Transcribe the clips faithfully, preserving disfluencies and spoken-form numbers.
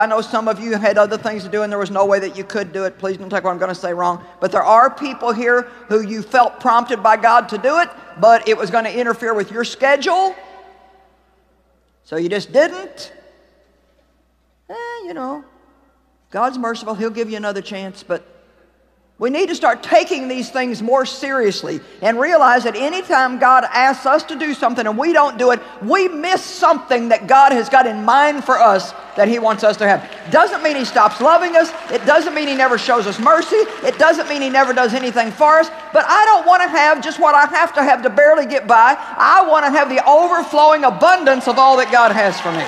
I know some of you had other things to do and there was no way that you could do it. Please don't take what I'm going to say wrong. But there are people here who you felt prompted by God to do it, but it was going to interfere with your schedule. So you just didn't. Eh, you know, God's merciful. He'll give you another chance. But we need to start taking these things more seriously and realize that anytime God asks us to do something and we don't do it, we miss something that God has got in mind for us that He wants us to have. Doesn't mean He stops loving us. It doesn't mean He never shows us mercy. It doesn't mean He never does anything for us. But I don't want to have just what I have to have to barely get by. I want to have the overflowing abundance of all that God has for me.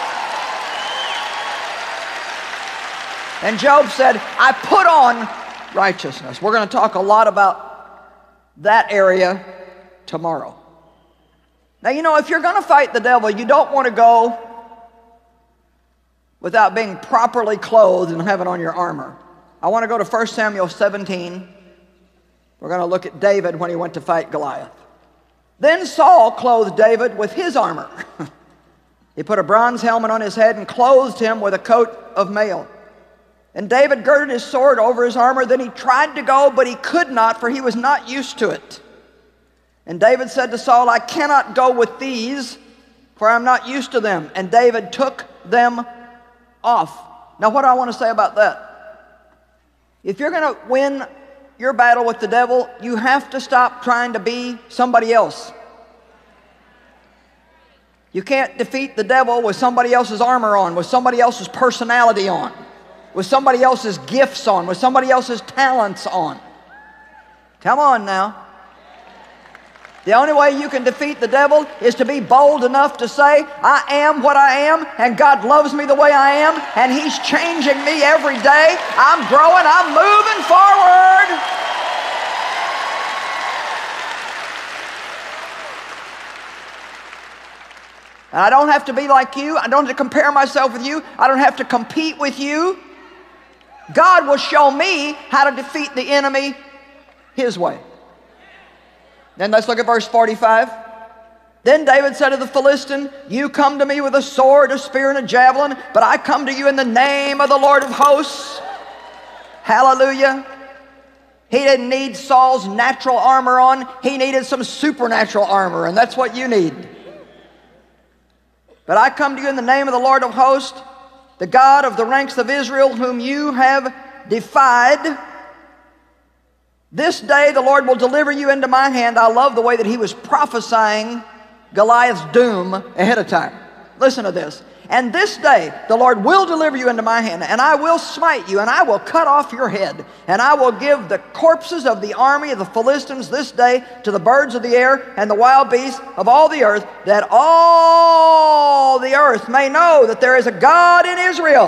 And Job said, I put on righteousness. We're going to talk a lot about that area tomorrow. Now, you know, if you're going to fight the devil, you don't want to go without being properly clothed and having on your armor. I want to go to First Samuel seventeen. We're going to look at David when he went to fight Goliath. Then Saul clothed David with his armor. He put a bronze helmet on his head and clothed him with a coat of mail. And David girded his sword over his armor. Then he tried to go, but he could not, for he was not used to it. And David said to Saul, I cannot go with these, for I'm not used to them. And David took them off. Now, what do I want to say about that? If you're going to win your battle with the devil, you have to stop trying to be somebody else. You can't defeat the devil with somebody else's armor on, with somebody else's personality on, with somebody else's gifts on, with somebody else's talents on. Come on now. The only way you can defeat the devil is to be bold enough to say, I am what I am, and God loves me the way I am, and He's changing me every day. I'm growing, I'm moving forward. And I don't have to be like you. I don't have to compare myself with you. I don't have to compete with you. God will show me how to defeat the enemy His way. Then let's look at verse forty-five. Then David said to the Philistine, you come to me with a sword, a spear, and a javelin, but I come to you in the name of the Lord of hosts. Hallelujah. He didn't need Saul's natural armor on. He needed some supernatural armor, and that's what you need. But I come to you in the name of the Lord of hosts, the God of the ranks of Israel, whom you have defied. This day the Lord will deliver you into my hand. I love the way that he was prophesying Goliath's doom ahead of time. Listen to this. And this day the Lord will deliver you into my hand, and I will smite you, and I will cut off your head, and I will give the corpses of the army of the Philistines this day to the birds of the air and the wild beasts of all the earth, that all the earth may know that there is a God in Israel.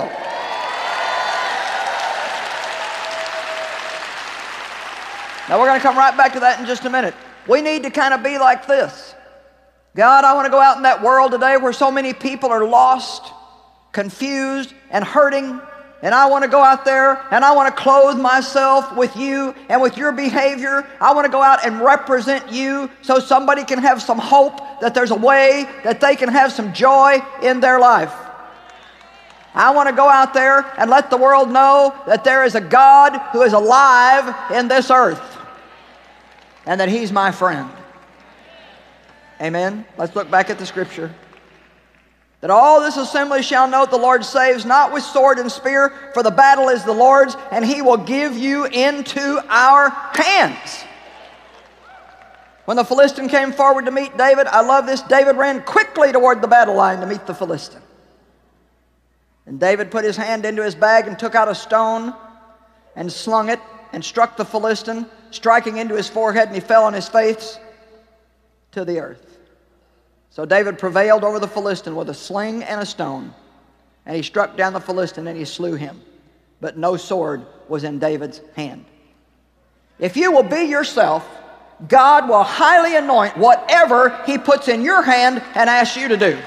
Now we're going to come right back to that in just a minute. We need to kind of be like this. God, I want to go out in that world today where so many people are lost, confused, and hurting. And I want to go out there and I want to clothe myself with you and with your behavior. I want to go out and represent you so somebody can have some hope that there's a way that they can have some joy in their life. I want to go out there and let the world know that there is a God who is alive in this earth and that He's my friend. Amen. Let's look back at the scripture. That all this assembly shall know that the Lord saves not with sword and spear, for the battle is the Lord's, and He will give you into our hands. When the Philistine came forward to meet David, I love this, David ran quickly toward the battle line to meet the Philistine. And David put his hand into his bag and took out a stone and slung it and struck the Philistine, striking into his forehead, and he fell on his face to the earth. So David prevailed over the Philistine with a sling and a stone, and he struck down the Philistine and he slew him. But no sword was in David's hand. If you will be yourself, God will highly anoint whatever He puts in your hand and asks you to do.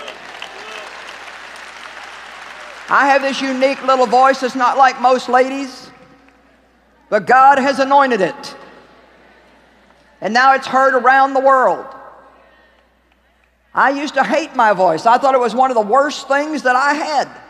I have this unique little voice that's not like most ladies, but God has anointed it. And now it's heard around the world. I used to hate my voice. I thought it was one of the worst things that I had.